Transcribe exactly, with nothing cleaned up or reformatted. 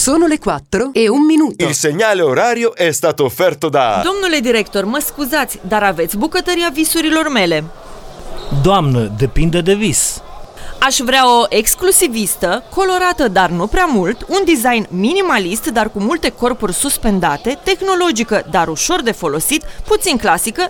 Sono le quattro e un minuto. Il segnale orario è stato offerto da... Domnule director, mă scuzați, dar aveți bucătăria visurilor mele. Doamnă, depinde de vis. Aș vrea o exclusivistă, colorată, dar nu prea mult, un design minimalist, dar cu multe corpuri suspendate, tehnologică, dar ușor de folosit, puțin clasică,